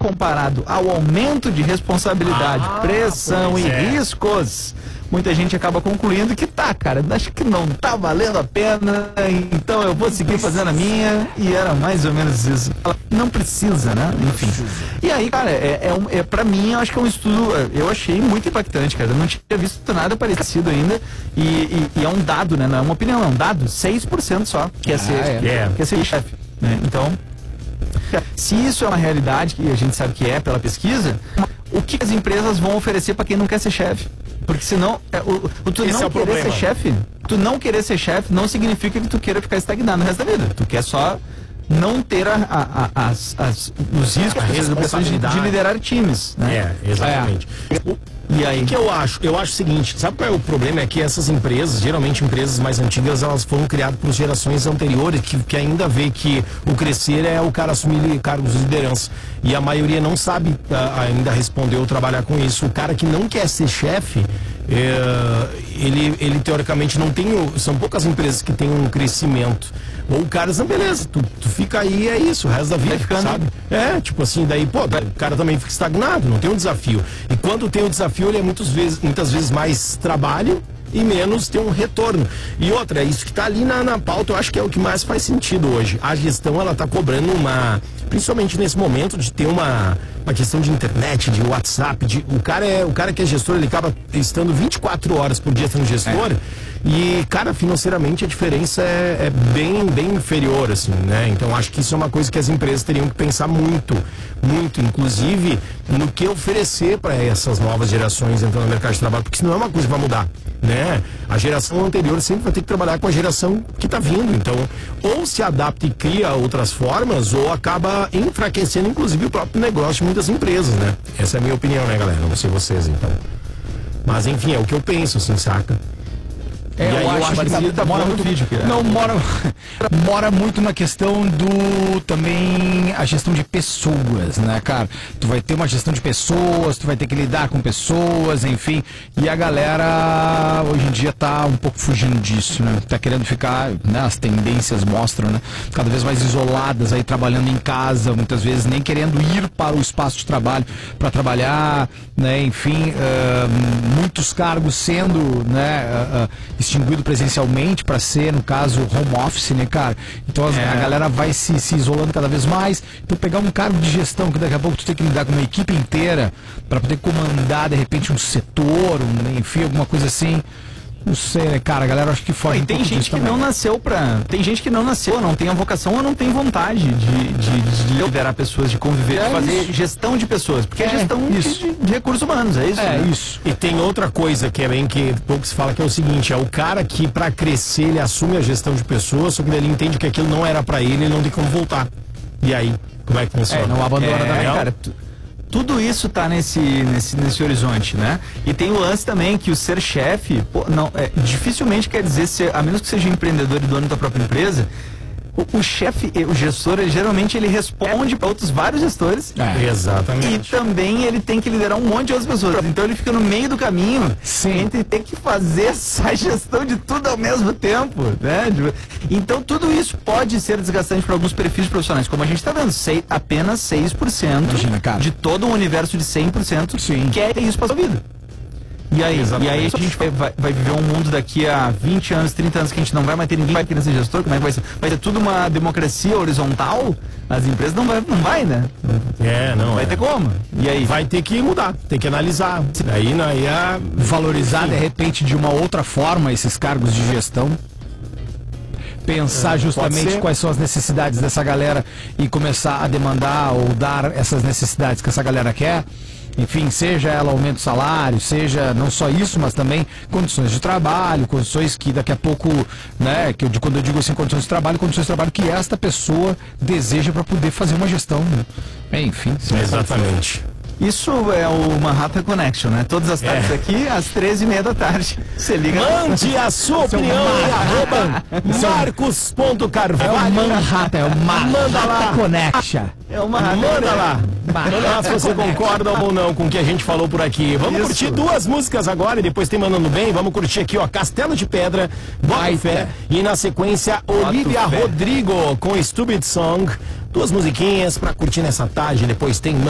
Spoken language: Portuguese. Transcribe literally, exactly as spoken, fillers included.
comparado ao aumento de responsabilidade, ah, pressão e é. riscos, muita gente acaba concluindo que tá, cara, acho que não tá valendo a pena, então eu vou seguir fazendo a minha, e era mais ou menos isso. Não precisa, né? Enfim. E aí, cara, é, é, um, é pra mim, eu acho que é um estudo, eu achei muito impactante, cara, eu não tinha visto nada parecido ainda, e, e, e é um dado, né? Não é uma opinião, é um dado, seis por cento só quer ser, ah, é. quer ser chefe, né? Então, se isso é uma realidade, que a gente sabe que é pela pesquisa, o que as empresas vão oferecer para quem não quer ser chefe? Porque senão, é, o, o tu Esse não é querer problema. ser chefe, tu não querer ser chefe não significa que tu queira ficar estagnado no resto da vida. Tu quer só não ter a, a, a, as, as, os riscos, as responsabilidades de, de liderar times, né? É, exatamente. É. E aí? O que eu acho? Eu acho o seguinte, sabe qual é o problema? É que essas empresas, geralmente empresas mais antigas, elas foram criadas por gerações anteriores que, que ainda vê que o crescer é o cara assumir cargos de liderança. E a maioria não sabe uh, ainda responder ou trabalhar com isso. O cara que não quer ser chefe, é, ele, ele teoricamente não tem, o, são poucas empresas que têm um crescimento. Ou o cara diz, beleza, tu, tu fica aí, é isso, o resto da vida, ficando, sabe? É, tipo assim, daí, pô, o cara também fica estagnado, não tem um desafio. E quando tem um desafio, ele é muitas vezes, muitas vezes mais trabalho e menos ter um retorno. E outra, é isso que tá ali na, na pauta, eu acho que é o que mais faz sentido hoje. A gestão, ela tá cobrando uma, principalmente nesse momento de ter uma, uma questão de internet, de WhatsApp, de, o cara é, o cara que é gestor, ele acaba estando vinte e quatro horas por dia sendo gestor, é. E, cara, financeiramente a diferença é, é bem, bem inferior, assim, né? Então acho que isso é uma coisa que as empresas teriam que pensar muito, muito, inclusive, no que oferecer para essas novas gerações entrando no mercado de trabalho, porque isso não é uma coisa que vai mudar, né? A geração anterior sempre vai ter que trabalhar com a geração que está vindo, então ou se adapta e cria outras formas, ou acaba enfraquecendo, inclusive, o próprio negócio de muitas empresas, né? Essa é a minha opinião, né, galera? Não sei vocês, então. Mas, enfim, é o que eu penso, assim, saca? É, eu, eu acho que tá, tá mora muito vídeo, que é. Não, mora, mora muito na questão do também a gestão de pessoas, né, cara? Tu vai ter uma gestão de pessoas, tu vai ter que lidar com pessoas, enfim. E a galera hoje em dia tá um pouco fugindo disso, né? Tá querendo ficar, né? As tendências mostram, né? Cada vez mais isoladas aí, trabalhando em casa, muitas vezes nem querendo ir para o espaço de trabalho para trabalhar, né? Enfim, uh, muitos cargos sendo, né? Uh, uh, extinguido presencialmente para ser, no caso, home office, né, cara? Então as, é. a galera vai se, se isolando cada vez mais. Então pegar um cargo de gestão que daqui a pouco tu tem que lidar com uma equipe inteira para poder comandar, de repente, um setor, um, enfim, alguma coisa assim. Não sei, né, cara? A galera acho que foge. Pô, e um tem gente que também. não nasceu pra. Tem gente que não nasceu, não tem a vocação ou não tem vontade de, de, de liderar pessoas, de conviver, é de fazer isso. gestão de pessoas. Porque é, é gestão isso. De, de recursos humanos, é isso? É né? isso. E tem outra coisa que é bem que pouco se fala, que é o seguinte: é o cara que, pra crescer, ele assume a gestão de pessoas, só que ele entende que aquilo não era pra ele, ele não tem como voltar. E aí, como é que funciona? É, não abandona é, também, cara. Tudo isso tá nesse, nesse, nesse horizonte, né? E tem o lance também que o ser chefe, pô, não, é, dificilmente quer dizer ser, a menos que seja empreendedor e dono da própria empresa, o, o chefe, o gestor, ele, geralmente ele responde para outros vários gestores. É, exatamente. E também ele tem que liderar um monte de outras pessoas. Então ele fica no meio do caminho, sim, entre ter que fazer essa gestão de tudo ao mesmo tempo, né? Então tudo isso pode ser desgastante para alguns perfis profissionais. Como a gente está vendo, sei, apenas seis por cento Imagina, cara. de todo um universo de cem por cento sim. quer isso para sua vida. E aí, e aí a gente vai, vai, vai viver um mundo daqui a vinte anos, trinta anos que a gente não vai mais ter ninguém vai querer ser gestor? Como é que vai ser? Vai ser tudo uma democracia horizontal? As empresas não vai, não vai, né? É, não. Vai é. ter como? E aí? Vai ter que mudar, tem que analisar. Aí, aí a... valorizar de repente de uma outra forma esses cargos de gestão. Pensar é, justamente quais são as necessidades dessa galera e começar a demandar ou dar essas necessidades que essa galera quer. Enfim, seja ela aumento de salário, seja não só isso, mas também condições de trabalho, condições que daqui a pouco, né, que eu, quando eu digo assim, condições de trabalho, condições de trabalho que esta pessoa deseja para poder fazer uma gestão, né? Enfim. Exatamente. Isso é o Manhattan Connection, né? Todas as tardes é. aqui, às treze e meia da tarde. Você liga. Mande a sua opinião em arroba marcos ponto carvalho. É o Manhattan, é o Manhattan Connection. É o Manhattan. Manda lá. Manda lá se você concorda ou não com o que a gente falou por aqui. Vamos Isso. curtir duas músicas agora e depois tem Mandando Bem. Vamos curtir aqui, ó, Castelo de Pedra, Bota Fé. E na sequência, Olivia Rodrigo com Stupid Song. Duas musiquinhas pra curtir nessa tarde. Depois tem